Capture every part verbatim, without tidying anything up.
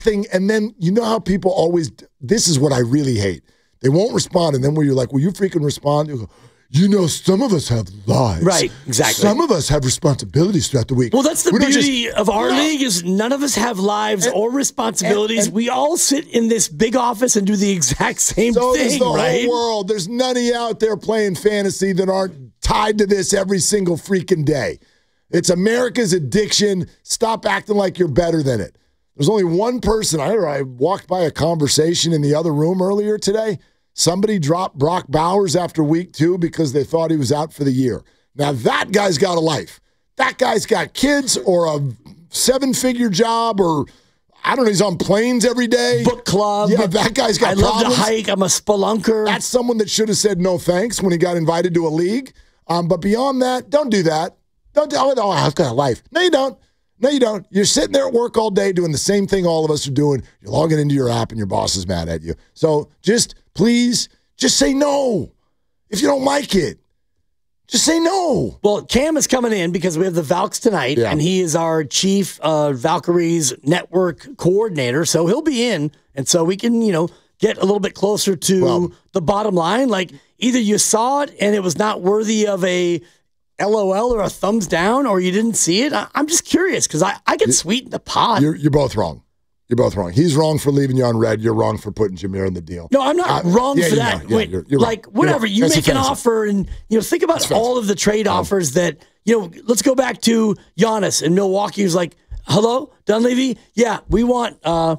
thing. And then you know how people always, this is what I really hate. They won't respond. And then when you're like, will you freaking respond? You go, you know, some of us have lives. Right, exactly. Some of us have responsibilities throughout the week. Well, that's the we beauty just, of our no. league is none of us have lives and, or responsibilities. And, and, we all sit in this big office and do the exact same so thing, there's the right? whole world. There's none of you out there playing fantasy that aren't tied to this every single freaking day. It's America's addiction. Stop acting like you're better than it. There's only one person. I, I walked by a conversation in the other room earlier today. Somebody dropped Brock Bowers after week two because they thought he was out for the year. Now, that guy's got a life. That guy's got kids or a seven-figure job or, I don't know, he's on planes every day. Book club. Yeah, that guy's got I love problems. to hike. I'm a spelunker. That's someone that should have said no thanks when he got invited to a league. Um, but beyond that, don't do that. Don't do, oh, oh, I've got a life. No, you don't. No, you don't. You're sitting there at work all day doing the same thing all of us are doing. You're logging into your app and your boss is mad at you. So just, please, just say no. If you don't like it, just say no. Well, Cam is coming in because we have the Valks tonight, yeah. and he is our chief uh, Valkyries network coordinator. So he'll be in, and so we can, you know, get a little bit closer to well, the bottom line. Like either you saw it and it was not worthy of a L O L or a thumbs down, or you didn't see it. I, I'm just curious because I, I can sweeten the pot. You're, you're both wrong. You're both wrong. He's wrong for leaving you on red. You're wrong for putting Jameer in the deal. No, I'm not uh, wrong yeah, for you that. know, yeah, Wait, you're, you're like right. whatever, you're you right. make an offensive. offer, and you know, think about all of the trade um, offers that you know. Let's go back to Giannis in Milwaukee. Who's like, "Hello, Dunleavy? Yeah, we want. Uh,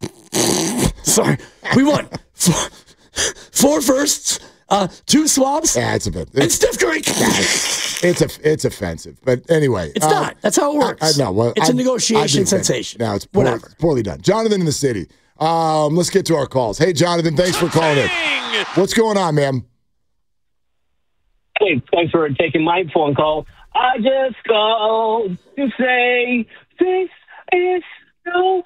sorry, we want four, four firsts." Uh, two swaps. Yeah, it's a bit. It's, and Steph Curry. It's a, it's offensive, but anyway, it's uh, not. That's how it works. I, I know. Well, it's I, a negotiation sensation. No, it's poor, whatever. It's poorly done. Jonathan in the city. Um, let's get to our calls. Hey, Jonathan, thanks for calling in. What's going on, man? Hey, thanks for taking my phone call. I just called to say this is no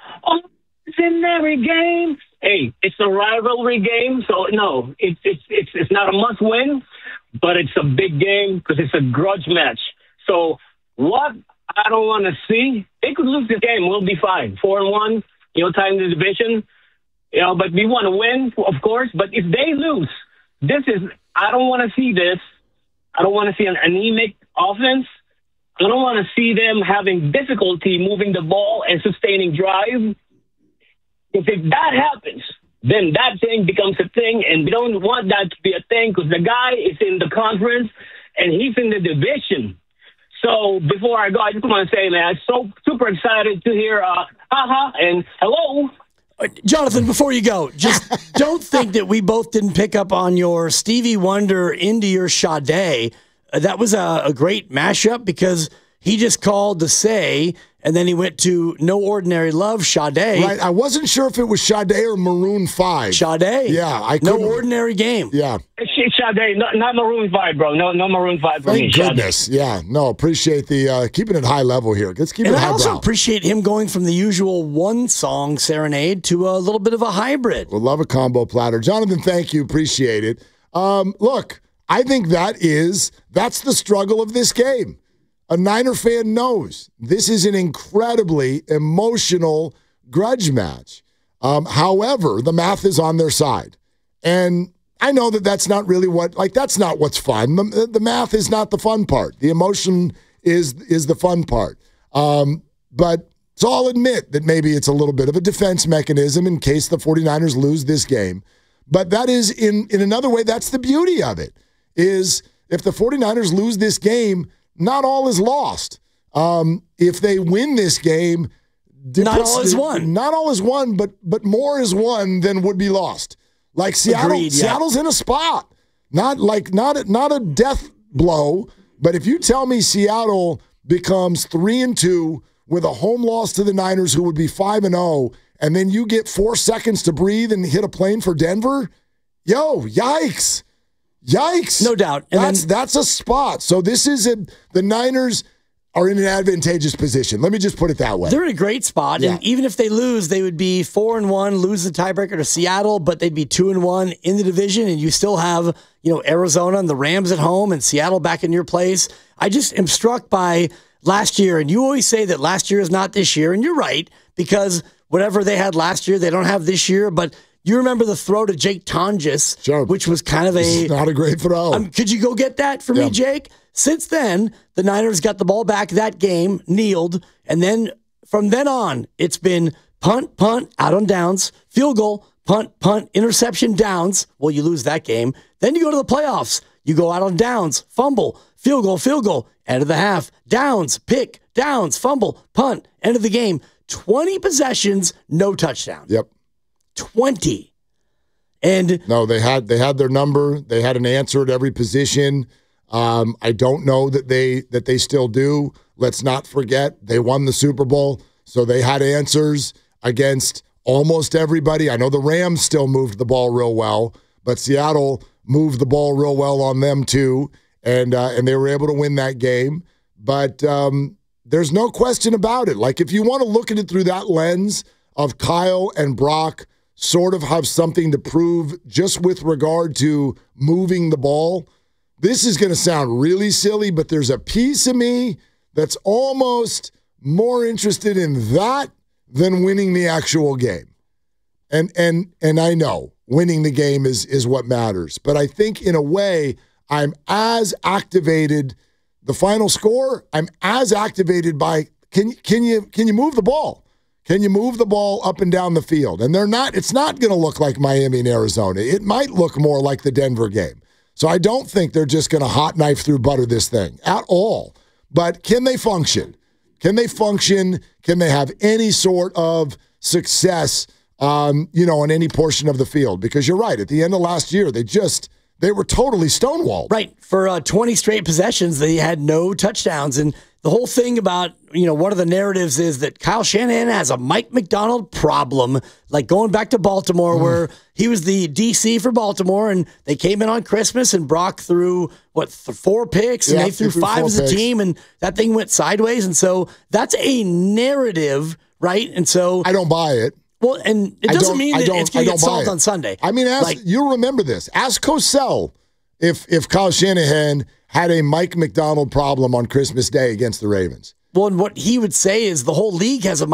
ordinary game. Hey, it's a rivalry game, so no, it's it's it's it's not a must win, but it's a big game because it's a grudge match. So what I don't want to see, they could lose this game, we'll be fine. Four and one, you know, tying the division, you know, but we want to win, of course. But if they lose, this is I don't want to see this. I don't want to see an anemic offense. I don't want to see them having difficulty moving the ball and sustaining drive. If that happens, then that thing becomes a thing, and we don't want that to be a thing because the guy is in the conference and he's in the division. So before I go, I just want to say, man, I'm so super excited to hear uh, haha and hello. Jonathan, before you go, just don't think that we both didn't pick up on your Stevie Wonder into your Sade. Uh, that was a, a great mashup because he just called to say, and then he went to No Ordinary Love, Sade. Right. I wasn't sure if it was Sade or Maroon five. Sade. Yeah. I No Ordinary Game. Yeah. It's Sade, not, not Maroon five, bro. No, no Maroon five for Thank me. goodness. Sade. Yeah. No, appreciate the uh, keeping it high level here. Let's keep and it high. I also brow. appreciate him going from the usual one song serenade to a little bit of a hybrid. We'll love a combo platter. Jonathan, thank you. Appreciate it. Um, look, I think that is that's the struggle of this game. A Niner fan knows this is an incredibly emotional grudge match. Um, however, the math is on their side. And I know that that's not really what, like, that's not what's fun. The, the math is not the fun part. The emotion is is the fun part. Um, but so I'll admit that maybe it's a little bit of a defense mechanism in case the 49ers lose this game. But that is, in, in another way, that's the beauty of it, is if the 49ers lose this game, not all is lost. Um, if they win this game, not all is won. Not all is won, but but more is won than would be lost. Like Seattle, Agreed, yeah. Seattle's in a spot. Not like not a, not a death blow, but if you tell me Seattle becomes three and two with a home loss to the Niners, who would be five and zero, and then you get four seconds to breathe and hit a plane for Denver, yo, yikes. Yikes. No doubt. And that's then, that's a spot. So this is a the Niners are in an advantageous position. Let me just put it that way. They're in a great spot. Yeah. And even if they lose, they would be four and one, lose the tiebreaker to Seattle, but they'd be two and one in the division, and you still have, you know, Arizona and the Rams at home and Seattle back in your place. I just am struck by last year, and you always say that last year is not this year, and you're right, because whatever they had last year, they don't have this year. But you remember the throw to Jake Tonjes, sure. which was kind of a It's not a great throw. Um, could you go get that for yeah. me, Jake? Since then, the Niners got the ball back that game, kneeled, and then from then on, it's been punt, punt, out on downs, field goal, punt, punt, interception, downs. Well, you lose that game. Then you go to the playoffs. You go out on downs, fumble, field goal, field goal, end of the half, downs, pick, downs, fumble, punt, end of the game. twenty possessions, no touchdowns. Yep. twenty. And no, they had they had their number. They had an answer at every position. Um, I don't know that they that they still do. Let's not forget they won the Super Bowl, so they had answers against almost everybody. I know the Rams still moved the ball real well, but Seattle moved the ball real well on them too, and uh, and they were able to win that game. But um, there's no question about it. Like, if you want to look at it through that lens of Kyle and Brock sort of have something to prove just with regard to moving the ball, this is going to sound really silly, but there's a piece of me that's almost more interested in that than winning the actual game. And and and I know winning the game is is what matters, but I think in a way I'm as activated. The final score, I'm as activated by can can you can you move the ball? Can you move the ball up and down the field? And they're not. It's not going to look like Miami and Arizona. It might look more like the Denver game. So I don't think they're just going to hot knife through butter this thing at all. But can they function? Can they function? Can they have any sort of success? Um, you know, on any portion of the field? Because you're right. At the end of last year, they just. They were totally stonewalled. Right. For uh, twenty straight possessions, they had no touchdowns. And the whole thing about, you know, one of the narratives is that Kyle Shanahan has a Mike McDonald problem, like going back to Baltimore, mm. where he was the D C for Baltimore, and they came in on Christmas, and Brock threw, what, th- four picks, and yeah, they threw, threw five as a picks. team, and that thing went sideways. And so that's a narrative, right? And so I don't buy it. Well, and it doesn't mean that it's going to get solved on Sunday. I mean, ask, like, you remember this. Ask Cosell if if Kyle Shanahan had a Mike McDonald problem on Christmas Day against the Ravens. Well, and what he would say is the whole league has a